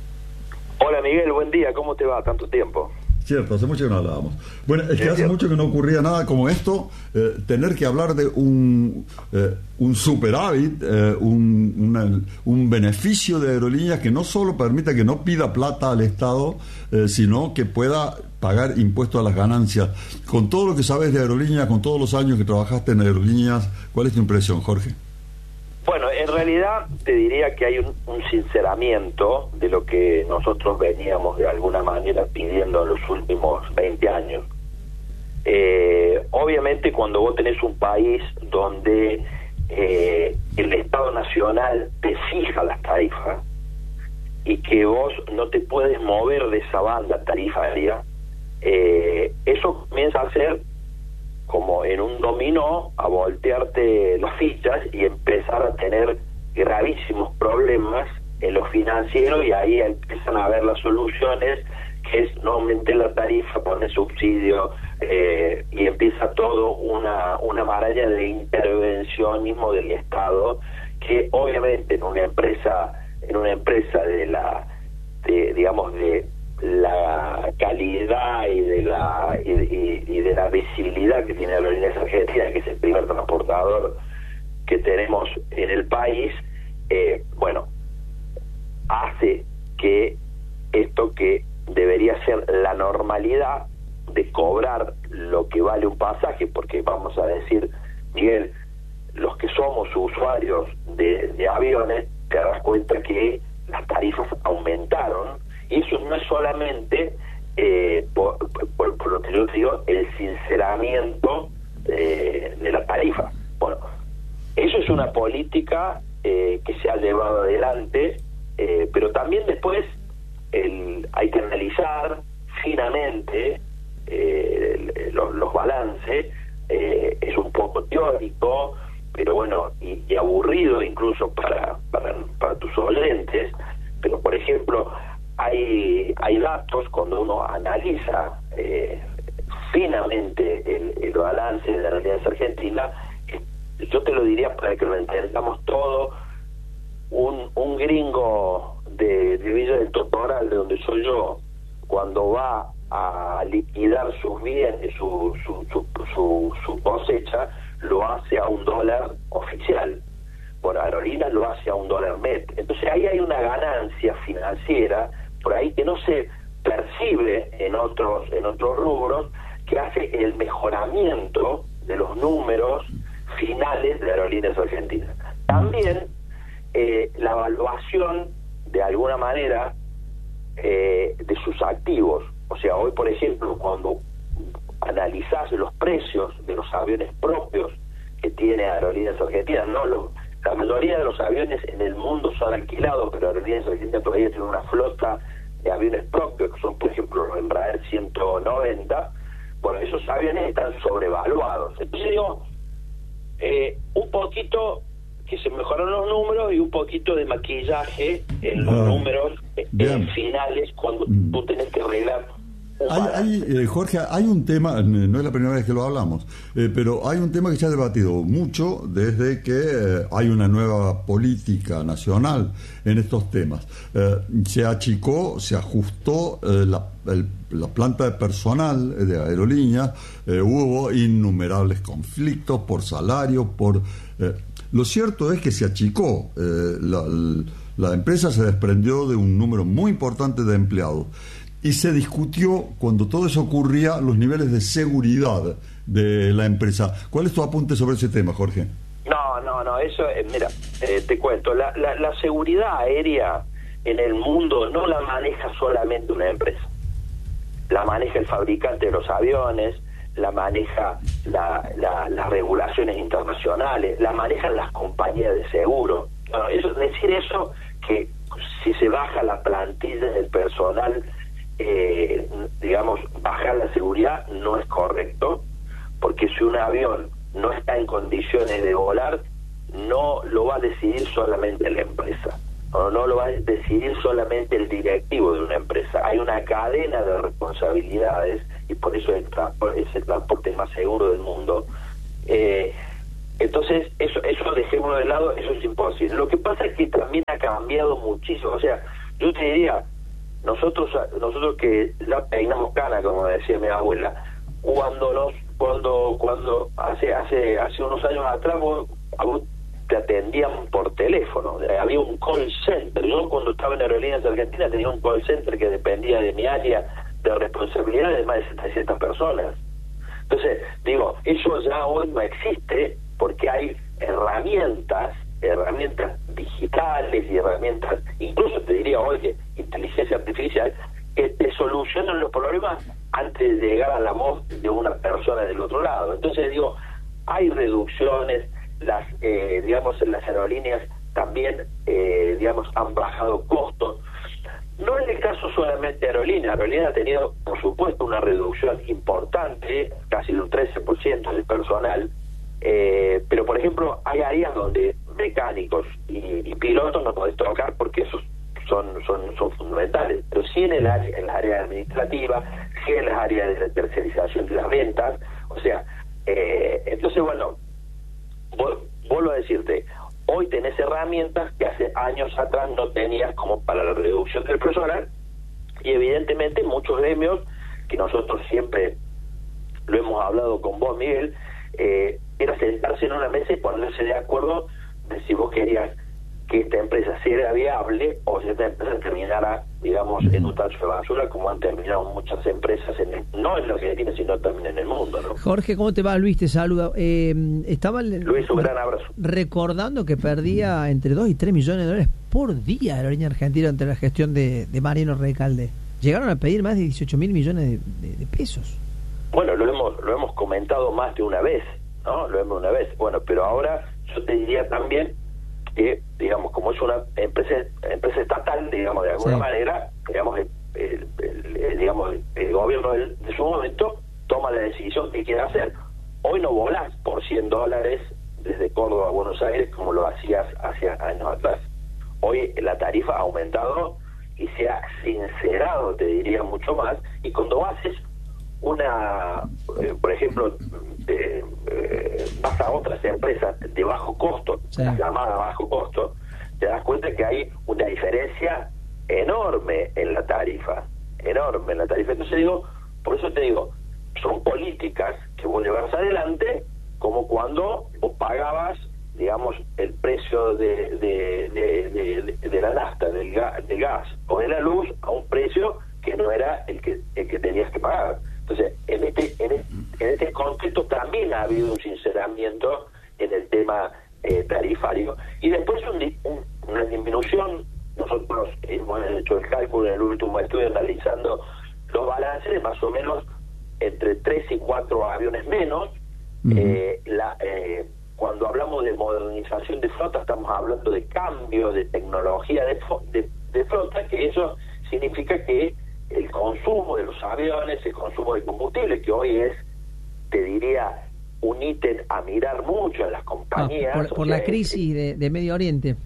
Hola, Miguel. Buen día. ¿Cómo te va? Tanto tiempo. Cierto, hace mucho que no hablábamos. Bueno, es que hace mucho que no ocurría nada como esto, eh, tener que hablar de un eh, un superávit, eh, un, una, un beneficio de aerolíneas que no solo permita que no pida plata al Estado, eh, sino que pueda pagar impuestos a las ganancias. Con todo lo que sabes de aerolíneas, con todos los años que trabajaste en aerolíneas, ¿cuál es tu impresión, Jorge? Bueno, en realidad te diría que hay un, un sinceramiento de lo que nosotros veníamos de alguna manera pidiendo en los últimos veinte años. Eh, obviamente cuando vos tenés un país donde eh, el Estado Nacional te fija las tarifas y que vos no te puedes mover de esa banda tarifaria, eh, eso comienza a ser como en un dominó, a voltearte las fichas y empezar a tener gravísimos problemas en lo financiero, y ahí empiezan a ver las soluciones, que es no aumentar la tarifa, poner subsidio, eh, y empieza todo una, una maraña de intervencionismo del Estado, que obviamente en una empresa, en una empresa de la, de, digamos, de la calidad y de la y, y, y de la visibilidad que tiene Aerolíneas Argentinas, que es el primer transportador que tenemos en el país, eh, bueno, hace que esto que debería ser la normalidad de cobrar lo que vale un pasaje, porque vamos a decir, Miguel, los que somos usuarios de, de aviones, te das cuenta que las tarifas aumentaron Y eso no es solamente, eh, por, por, por lo que yo digo, el sinceramiento eh, de la tarifa. Bueno, eso es una política eh, que se ha llevado adelante, eh, pero también después el, hay que analizar finamente eh, el, los, los balances. Eh, es un poco teórico, pero bueno, y, y aburrido incluso para, para, para tus oyentes, pero por ejemplo, hay, hay datos cuando uno analiza eh, finamente el, el balance de la realidad argentina. Yo te lo diría para que lo entendamos todo. Un, un gringo de, de Villa del Totoral, de donde soy yo, cuando va a liquidar sus bienes, su, su, su, su, su cosecha, lo hace a un dólar oficial. Por Aerolíneas lo hace a un dólar met. Entonces ahí hay una ganancia financiera por ahí que no se percibe en otros en otros rubros, que hace el mejoramiento de los números finales de Aerolíneas Argentinas. También eh, la evaluación, de alguna manera, eh, de sus activos. O sea, hoy, por ejemplo, cuando analizás los precios de los aviones propios que tiene Aerolíneas Argentinas, no los, la mayoría de los aviones en el mundo son alquilados, pero Aerolíneas Argentinas todavía tiene una flota de aviones propios, que son, por ejemplo, los Embraer ciento noventa. Bueno, esos aviones están sobrevaluados. Entonces digo, eh, un poquito que se mejoran los números y un poquito de maquillaje en los ah, números eh, finales cuando mm. tú tenés que arreglar. Hay, hay, eh, Jorge, hay un tema, no es la primera vez que lo hablamos, eh, pero hay un tema que se ha debatido mucho desde que eh, hay una nueva política nacional en estos temas. Eh, se achicó, se ajustó eh, la, el, la planta de personal de aerolíneas, eh, hubo innumerables conflictos por salario, por... Eh, lo cierto es que se achicó, eh, la, la empresa se desprendió de un número muy importante de empleados. Y se discutió, cuando todo eso ocurría, los niveles de seguridad de la empresa. ¿Cuál es tu apunte sobre ese tema, Jorge? No, no, no, eso, eh, mira, eh, te cuento, la, la, la seguridad aérea en el mundo no la maneja solamente una empresa. La maneja el fabricante de los aviones, la maneja la, la, las regulaciones internacionales, la manejan las compañías de seguro. Bueno, eso, decir eso, que si se baja la plantilla del personal, Eh, digamos, bajar la seguridad, no es correcto, porque si un avión no está en condiciones de volar, no lo va a decidir solamente la empresa, o no lo va a decidir solamente el directivo de una empresa. Hay una cadena de responsabilidades, y por eso el transporte es el transporte más seguro del mundo. Eh, entonces, eso, eso dejémoslo de lado, eso es imposible. Lo que pasa es que también ha cambiado muchísimo. O sea, yo te diría, nosotros nosotros que ya peinamos cana, como decía mi abuela, cuando nos cuando cuando hace hace hace unos años atrás vos, vos te atendían por teléfono, había un call center. Yo cuando estaba en Aerolíneas Argentinas tenía un call center que dependía de mi área de responsabilidad de más de setecientas personas. Entonces, digo, eso ya hoy no existe, porque hay herramientas herramientas digitales y herramientas, incluso te diría hoy que inteligencia artificial, que te solucionan los problemas antes de llegar a la voz de una persona del otro lado. Entonces digo, hay reducciones, las eh, digamos en las aerolíneas también eh, digamos han bajado costos. No es el caso solamente de Aerolíneas. Aerolíneas ha tenido, por supuesto, una reducción importante, casi de un trece por ciento del personal. Eh, pero por ejemplo hay áreas donde mecánicos y, y pilotos no podés tocar porque esos son son son fundamentales, pero sí en el área, en las áreas administrativas, sí en las áreas de la tercerización de las ventas. O sea, eh, entonces bueno, vol, vuelvo a decirte, hoy tenés herramientas que hace años atrás no tenías, como para la reducción del personal, y evidentemente muchos gremios, que nosotros siempre lo hemos hablado con vos, Miguel, eh, era sentarse en una mesa y ponerse de acuerdo de si vos querías que esta empresa sea viable o si esta empresa terminara, digamos, en un tacho de basura, como han terminado muchas empresas, en el, no en la Argentina, sino también en el mundo, ¿no? Jorge, ¿cómo te va? Luis te saluda. Eh, estaba Luis, un gran abrazo. Recordando que perdía entre dos y tres millones de dólares por día a la Aerolínea Argentina ante la gestión de, de Mariano Recalde. Llegaron a pedir más de dieciocho mil millones de, de, de pesos. Bueno, lo hemos lo hemos comentado más de una vez, ¿no? Lo hemos una vez. Bueno, pero ahora yo te diría también que, digamos, como es una empresa empresa estatal, digamos, de alguna sí. manera, digamos, el, el, el, el, digamos, el, el gobierno del, de su momento toma la decisión que quiere hacer. Hoy no volás por cien dólares desde Córdoba a Buenos Aires como lo hacías hace años atrás. Hoy la tarifa ha aumentado y se ha sincerado, te diría, mucho más. Y cuando haces una, eh, por ejemplo, de, eh, vas a otras empresas de bajo costo, sí. la llamada bajo costo, te das cuenta que hay una diferencia enorme en la tarifa, enorme en la tarifa. Entonces digo, por eso te digo, son políticas que vos llevas adelante, como cuando vos pagabas, digamos, el precio de, de, de, de, de la nafta, del gas, del gas o de la luz a un precio que no era el que el que tenías que pagar. Entonces, en este en este, en este contexto también ha habido un sinceramiento en el tema eh, tarifario. Y después un, un, una disminución. Nosotros hemos hecho el cálculo en el último estudio analizando los balances de más o menos entre tres y cuatro aviones menos. Uh-huh. eh, la, eh, cuando hablamos de modernización de flota, estamos hablando de cambio de tecnología de, de, de flota, que eso significa que el consumo de los aviones, el consumo de combustible, que hoy es, te diría, un ítem a mirar mucho en las compañías. Ah, por por la crisis de, de Medio Oriente.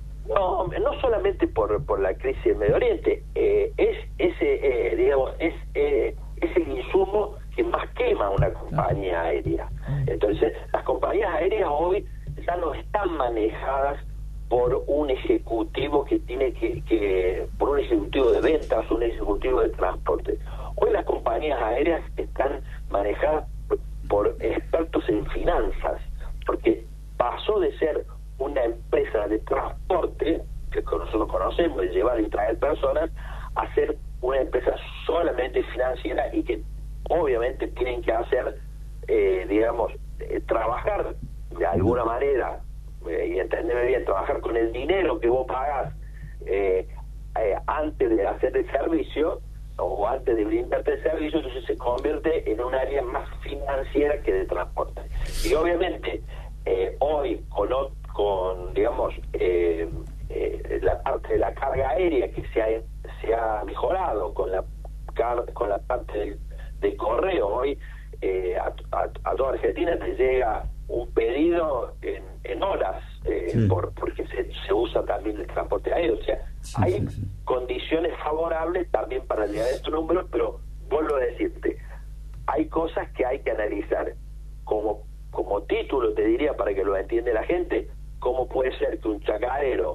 No, no solamente por, por la crisis de Medio Oriente, eh, es ese, eh, digamos, es, eh, es el insumo que más quema una compañía aérea. Entonces, las compañías aéreas hoy ya no están manejadas por un ejecutivo que tiene que, que por un ejecutivo de ventas, un ejecutivo de transporte. Hoy las compañías aéreas están manejadas por expertos en finanzas, porque pasó de ser una empresa de transporte, que nosotros conocemos, de llevar y traer personas, a ser una empresa solamente financiera y que obviamente tienen que hacer, eh, digamos, eh, trabajar de alguna manera, eh, y entendeme bien, trabajar con el dinero que vos pagás eh, eh, antes de hacer el servicio o antes de brindarte el servicio, entonces se convierte en un área más financiera que de transporte. Y obviamente eh, hoy con, con digamos, eh, eh, la parte de la carga aérea que se ha, se ha mejorado con la, con la parte del de correo, hoy eh, a, a, a toda Argentina te llega un pedido en, en horas, eh, sí. por, porque se, se usa también el transporte aéreo. O sea, sí, hay sí, sí. condiciones favorables también para llegar a estos números, pero vuelvo a decirte, hay cosas que hay que analizar. Como, como título, te diría, para que lo entienda la gente, cómo puede ser que un chacarero,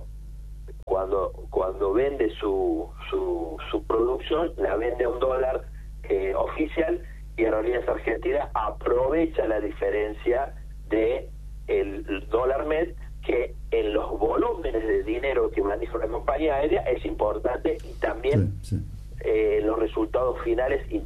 cuando cuando vende su, su, su producción, la vende a un dólar Eh, oficial, y Aerolíneas Argentinas aprovecha la diferencia de el dólar med, que en los volúmenes de dinero que maneja una compañía aérea es importante, y también sí, sí. Eh, los resultados finales eh,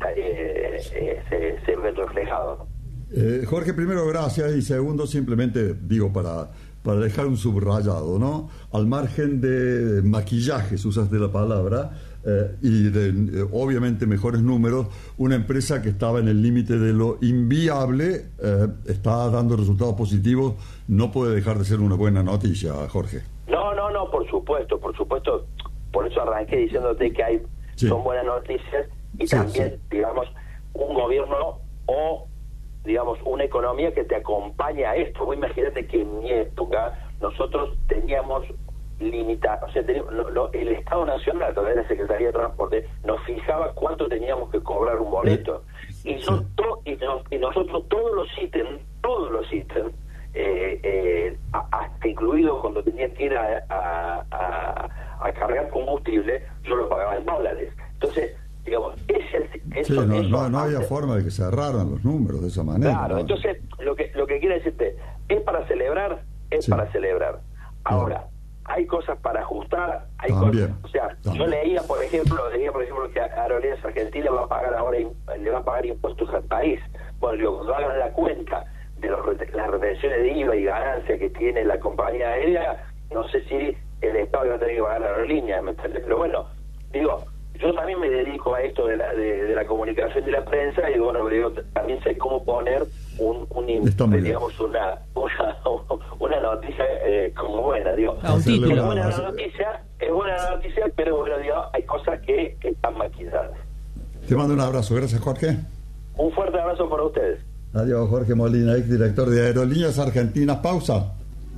eh, se, se ven reflejados, ¿no? eh, Jorge, primero gracias, y segundo simplemente digo para para dejar un subrayado, ¿no? Al margen de maquillajes, usaste la palabra, eh, y de eh, obviamente mejores números, una empresa que estaba en el límite de lo inviable eh, está dando resultados positivos, no puede dejar de ser una buena noticia, Jorge. No, no, no, por supuesto, por supuesto, por eso arranqué diciéndote que hay sí. son buenas noticias, y sí, también, sí. digamos, un gobierno o digamos, una economía que te acompaña a esto. Vos imagínate que en mi época nosotros teníamos limitado, o sea, teníamos, lo, lo, el Estado Nacional, todavía la Secretaría de Transporte, nos fijaba cuánto teníamos que cobrar un boleto. Y, no, to, y, no, y nosotros todos los ítems, todos los ítems, eh, eh, hasta incluido cuando tenía que ir a, a, a, a cargar combustible, yo lo pagaba en dólares. Entonces, digamos, es el, eso, sí, no, eso no, no había forma de que se cerraran los números de esa manera. Claro, ¿no? Entonces, lo que lo que quiero decirte, es para celebrar, es sí. para celebrar. Ahora, claro. hay cosas para ajustar, hay También. cosas, o sea, También. yo leía, por ejemplo, leía por ejemplo que Aerolíneas Argentinas va a pagar ahora, le va a pagar impuestos al país. Bueno, digo, cuando hagan la cuenta de los, las retenciones de I V A y ganancia que tiene la compañía aérea, no sé si el Estado iba a tener que pagar la aerolínea, ¿me entiendes? Pero bueno, digo, yo también me dedico a esto de la, de, de la comunicación de la prensa y bueno, digo, también sé cómo poner un, un digamos, una, una, una noticia eh, como buena, digo. Ah, un título. Es buena noticia, es buena noticia, pero bueno, digo, hay cosas que, que están maquilladas. Te mando un abrazo, gracias Jorge. Un fuerte abrazo para ustedes. Adiós, Jorge Molina, ex director de Aerolíneas Argentinas. Pausa.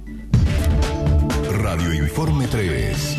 Radio Informe tres.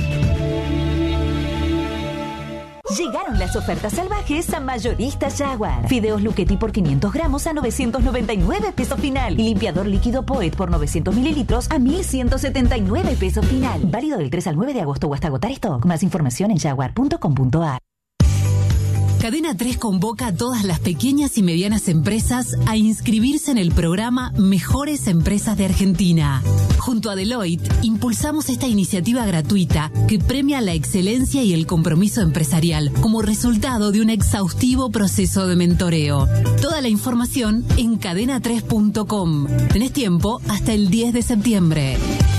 Llegaron las ofertas salvajes a Mayoristas Jaguar. Fideos Luchetti por quinientos gramos a novecientos noventa y nueve pesos final. Y limpiador líquido Poet por novecientos mililitros a mil ciento setenta y nueve pesos final. Válido del tres al nueve de agosto o hasta agotar stock. Más información en jaguar punto com punto a r. Cadena tres convoca a todas las pequeñas y medianas empresas a inscribirse en el programa Mejores Empresas de Argentina. Junto a Deloitte, impulsamos esta iniciativa gratuita que premia la excelencia y el compromiso empresarial como resultado de un exhaustivo proceso de mentoreo. Toda la información en cadena tres punto com. Tenés tiempo hasta el diez de septiembre.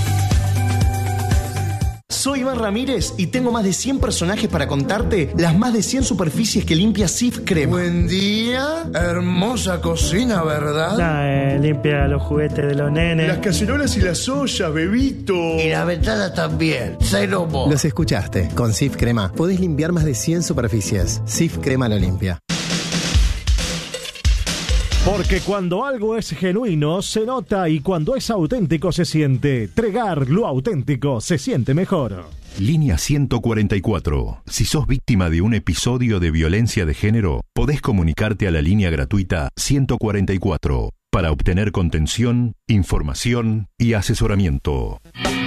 Soy Iván Ramírez y tengo más de cien personajes para contarte las más de cien superficies que limpia Sif Crema. Buen día, hermosa cocina, ¿verdad? Ah, eh, limpia los juguetes de los nenes. Las cacerolas y las ollas, bebito. Y la ventana también, cero mo. Los escuchaste, con Sif Crema podés limpiar más de cien superficies. Sif Crema lo limpia. Porque cuando algo es genuino, se nota y cuando es auténtico, se siente. Tregar lo auténtico se siente mejor. Línea ciento cuarenta y cuatro. Si sos víctima de un episodio de violencia de género, podés comunicarte a la línea gratuita ciento cuarenta y cuatro para obtener contención, información y asesoramiento.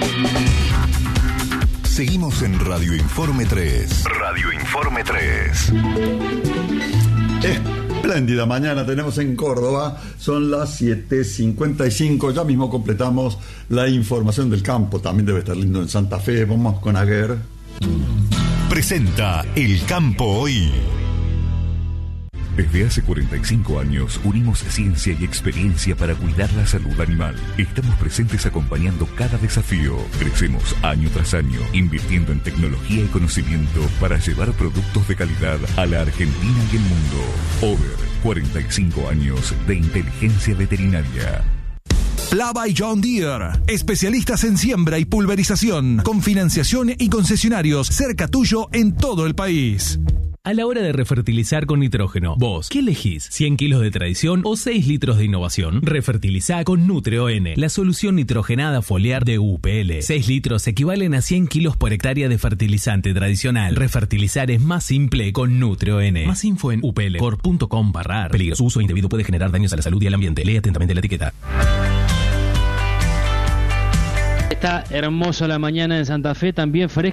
Seguimos en Radio Informe tres. Radio Informe tres. Espléndida mañana tenemos en Córdoba, son las siete cincuenta y cinco, ya mismo completamos la información del campo, también debe estar lindo en Santa Fe, vamos con Aguer. Presenta El Campo Hoy. Desde hace cuarenta y cinco años unimos ciencia y experiencia para cuidar la salud animal. Estamos presentes acompañando cada desafío. Crecemos año tras año, invirtiendo en tecnología y conocimiento para llevar productos de calidad a la Argentina y el mundo. Over, cuarenta y cinco años de inteligencia veterinaria. Plava y John Deere, especialistas en siembra y pulverización, con financiación y concesionarios cerca tuyo en todo el país. A la hora de refertilizar con nitrógeno, vos, ¿qué elegís? ¿cien kilos de tradición o seis litros de innovación? Refertilizá con Nutreo-N, la solución nitrogenada foliar de U P L. seis litros equivalen a cien kilos por hectárea de fertilizante tradicional. Refertilizar es más simple con Nutreo-N. Más info en u p l corp punto com barra ar. Peligro, su uso indebido puede generar daños a la salud y al ambiente. Lee atentamente la etiqueta. Está hermosa la mañana en Santa Fe, también fresca.